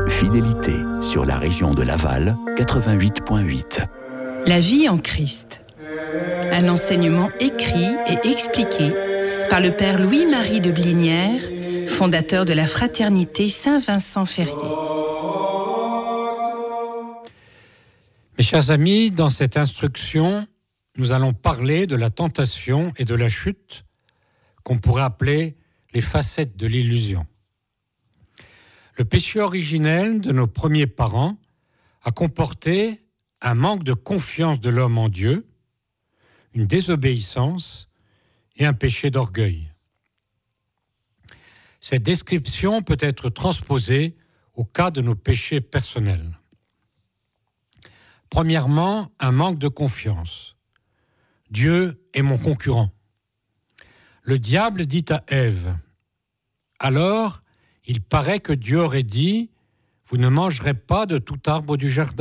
Fidélité sur la région de Laval, 88.8. La vie en Christ. Un enseignement écrit et expliqué par le Père Louis-Marie de Blinière, fondateur de la Fraternité Saint-Vincent-Ferrier. Mes chers amis, dans cette instruction, nous allons parler de la tentation et de la chute, qu'on pourrait appeler les facettes de l'illusion. Le péché originel de nos premiers parents a comporté un manque de confiance de l'homme en Dieu, une désobéissance et un péché d'orgueil. Cette description peut être transposée au cas de nos péchés personnels. Premièrement, un manque de confiance. Dieu est mon concurrent. Le diable dit à Ève, « Alors, il paraît que Dieu aurait dit, vous ne mangerez pas de tout arbre du jardin ?»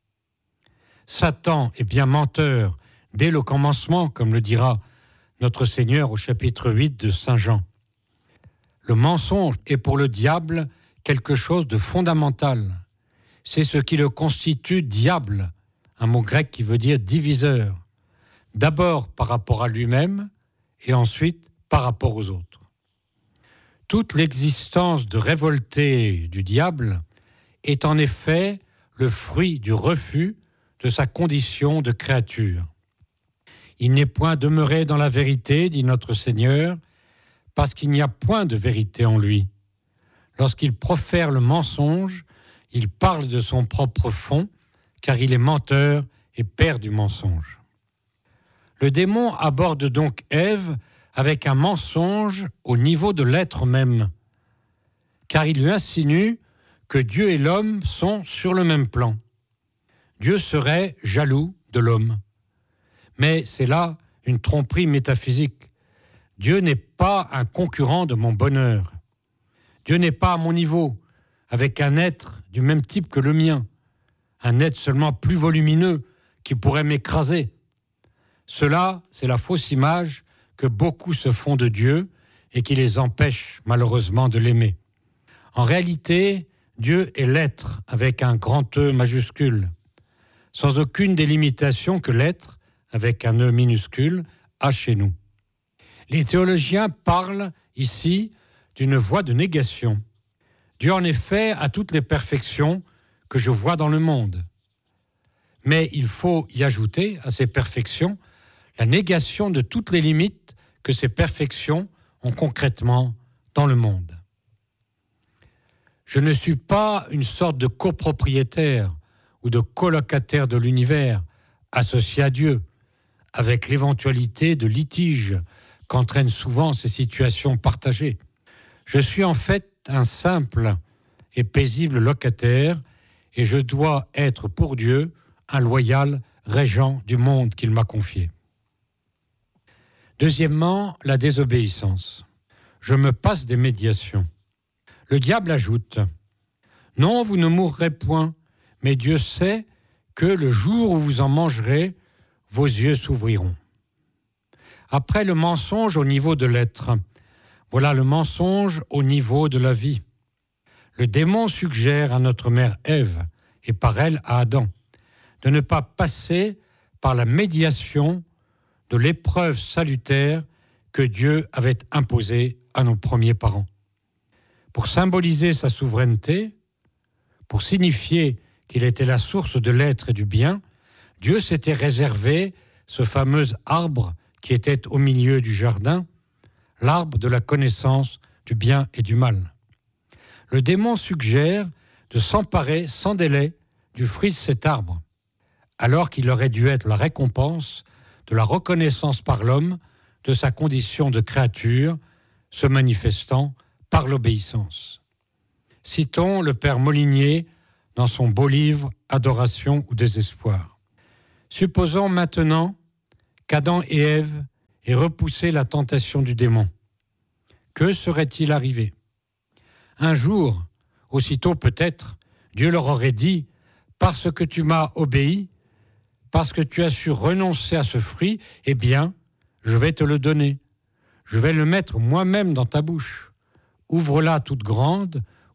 Satan est bien menteur dès le commencement, comme le dira notre Seigneur au chapitre 8 de Saint Jean. Le mensonge est pour le diable quelque chose de fondamental. C'est ce qui le constitue diable, un mot grec qui veut dire diviseur. D'abord par rapport à lui-même et ensuite par rapport aux autres. Toute l'existence de révolté du diable est en effet le fruit du refus de sa condition de créature. Il n'est point demeuré dans la vérité, dit notre Seigneur, parce qu'il n'y a point de vérité en lui. Lorsqu'il profère le mensonge, il parle de son propre fond, car il est menteur et père du mensonge. Le démon aborde donc Ève avec un mensonge au niveau de l'être même, car il lui insinue que Dieu et l'homme sont sur le même plan. Dieu serait jaloux de l'homme. Mais c'est là une tromperie métaphysique. Dieu n'est pas un concurrent de mon bonheur. Dieu n'est pas à mon niveau, avec un être du même type que le mien, un être seulement plus volumineux qui pourrait m'écraser. Cela, c'est la fausse image que beaucoup se font de Dieu et qui les empêche malheureusement de l'aimer. En réalité, Dieu est l'être avec un grand E majuscule, sans aucune délimitation que l'être, avec un E minuscule, a chez nous. Les théologiens parlent ici d'une voie de négation. Dieu en effet a toutes les perfections que je vois dans le monde. Mais il faut y ajouter à ces perfections la négation de toutes les limites que ces perfections ont concrètement dans le monde. Je ne suis pas une sorte de copropriétaire ou de colocataire de l'univers associé à Dieu, avec l'éventualité de litiges qu'entraînent souvent ces situations partagées. Je suis en fait un simple et paisible locataire et je dois être pour Dieu un loyal régent du monde qu'il m'a confié. Deuxièmement, la désobéissance. Je me passe des médiations. Le diable ajoute « Non, vous ne mourrez point, mais Dieu sait que le jour où vous en mangerez, vos yeux s'ouvriront. » Après le mensonge au niveau de l'être, voilà le mensonge au niveau de la vie. Le démon suggère à notre mère Ève, et par elle à Adam, de ne pas passer par la médiation de l'épreuve salutaire que Dieu avait imposée à nos premiers parents. Pour symboliser sa souveraineté, pour signifier qu'il était la source de l'être et du bien, Dieu s'était réservé ce fameux arbre qui était au milieu du jardin, l'arbre de la connaissance du bien et du mal. Le démon suggère de s'emparer sans délai du fruit de cet arbre, alors qu'il aurait dû être la récompense de la reconnaissance par l'homme de sa condition de créature, se manifestant par l'obéissance. Citons le père Molinier dans son beau livre « Adoration ou désespoir ». Supposons maintenant qu'Adam et Ève aient repoussé la tentation du démon. Que serait-il arrivé ? Un jour, aussitôt peut-être, Dieu leur aurait dit « Parce que tu m'as obéi, parce que tu as su renoncer à ce fruit, eh bien, je vais te le donner. Je vais le mettre moi-même dans ta bouche. Ouvre-la toute grande,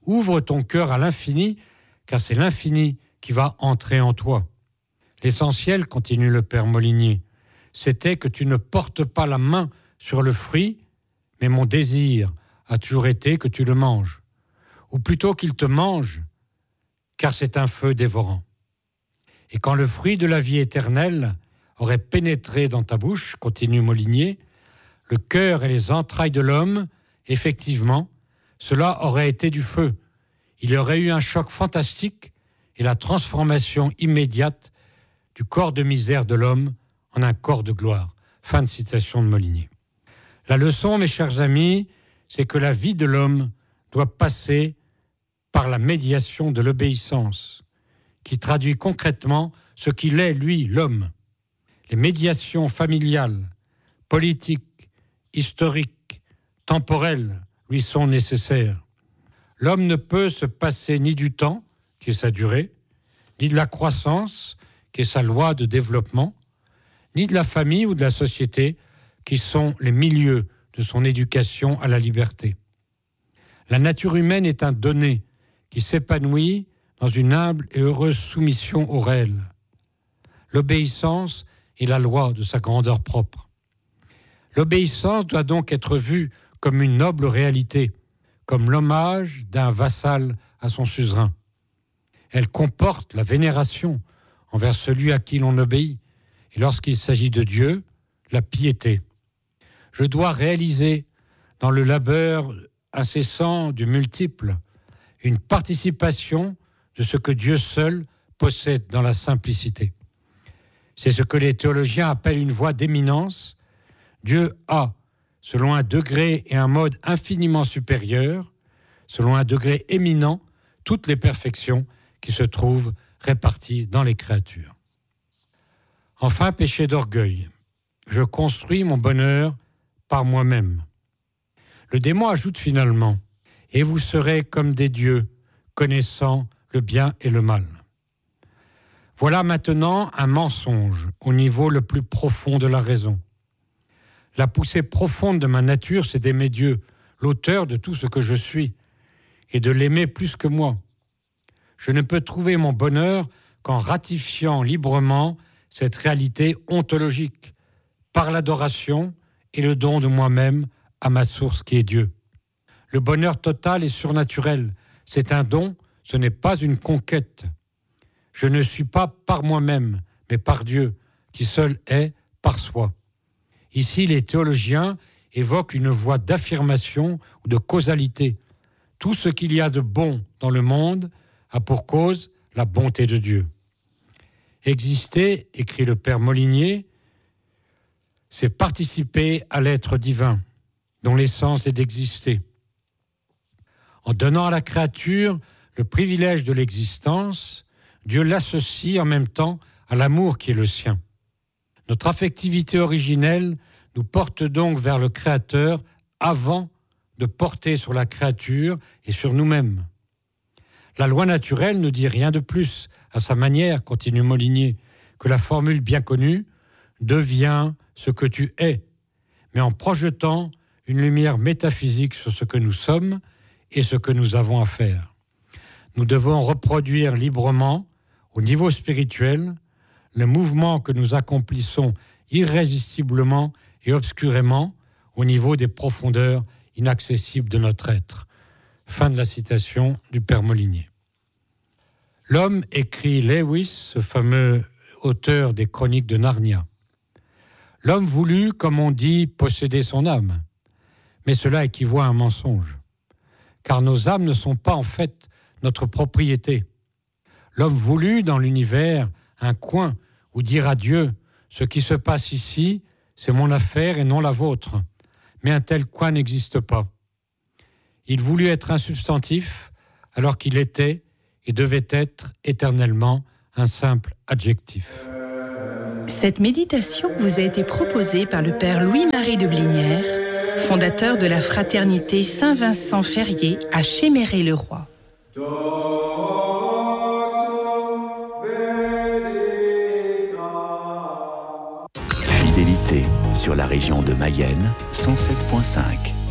Ouvre ton cœur à l'infini, car c'est l'infini qui va entrer en toi. L'essentiel, continue le père Molinier, c'était que tu ne portes pas la main sur le fruit, mais mon désir a toujours été que tu le manges, ou plutôt qu'il te mange, car c'est un feu dévorant. Et quand le fruit de la vie éternelle aurait pénétré dans ta bouche, continue Molinier, le cœur et les entrailles de l'homme, effectivement, cela aurait été du feu. Il y aurait eu un choc fantastique et la transformation immédiate du corps de misère de l'homme en un corps de gloire. Fin de citation de Molinier. La leçon, mes chers amis, c'est que la vie de l'homme doit passer par la médiation de l'obéissance, qui traduit concrètement ce qu'il est, lui, l'homme. Les médiations familiales, politiques, historiques, temporelles lui sont nécessaires. L'homme ne peut se passer ni du temps, qui est sa durée, ni de la croissance, qui est sa loi de développement, ni de la famille ou de la société, qui sont les milieux de son éducation à la liberté. La nature humaine est un donné qui s'épanouit dans une humble et heureuse soumission au réel. L'obéissance est la loi de sa grandeur propre. L'obéissance doit donc être vue comme une noble réalité, comme l'hommage d'un vassal à son suzerain. Elle comporte la vénération envers celui à qui l'on obéit, et lorsqu'il s'agit de Dieu, la piété. Je dois réaliser dans le labeur incessant du multiple une participation de ce que Dieu seul possède dans la simplicité. C'est ce que les théologiens appellent une voie d'éminence. Dieu a, selon un degré et un mode infiniment supérieurs, selon un degré éminent, toutes les perfections qui se trouvent réparties dans les créatures. Enfin, péché d'orgueil. Je construis mon bonheur par moi-même. Le démon ajoute finalement « Et vous serez comme des dieux, connaissant le bien et le mal ». Voilà maintenant un mensonge au niveau le plus profond de la raison. La poussée profonde de ma nature, c'est d'aimer Dieu, l'auteur de tout ce que je suis, et de l'aimer plus que moi. Je ne peux trouver mon bonheur qu'en ratifiant librement cette réalité ontologique, par l'adoration et le don de moi-même à ma source qui est Dieu. Le bonheur total est surnaturel, c'est un don, ce n'est pas une conquête. Je ne suis pas par moi-même, mais par Dieu, qui seul est par soi. Ici, les théologiens évoquent une voie d'affirmation ou de causalité. Tout ce qu'il y a de bon dans le monde a pour cause la bonté de Dieu. Exister, écrit le père Molinier, c'est participer à l'être divin, dont l'essence est d'exister. En donnant à la créature le privilège de l'existence, Dieu l'associe en même temps à l'amour qui est le sien. Notre affectivité originelle nous porte donc vers le Créateur avant de porter sur la créature et sur nous-mêmes. La loi naturelle ne dit rien de plus, à sa manière, continue Molinier, que la formule bien connue « deviens ce que tu es », mais en projetant une lumière métaphysique sur ce que nous sommes et ce que nous avons à faire. Nous devons reproduire librement, au niveau spirituel, le mouvement que nous accomplissons irrésistiblement et obscurément au niveau des profondeurs inaccessibles de notre être. Fin de la citation du père Molinier. L'homme, écrit Lewis, ce fameux auteur des Chroniques de Narnia. L'homme voulut, comme on dit, posséder son âme, mais cela équivaut à un mensonge, car nos âmes ne sont pas en fait notre propriété. L'homme voulut dans l'univers un coin où dire à Dieu « ce qui se passe ici, c'est mon affaire et non la vôtre », mais un tel coin n'existe pas. Il voulut être un substantif alors qu'il était et devait être éternellement un simple adjectif. Cette méditation vous a été proposée par le père Louis-Marie de Blinière, fondateur de la fraternité Saint-Vincent-Ferrier à Chéméré-le-Roi. Fidélité sur la région de Mayenne, 107.5.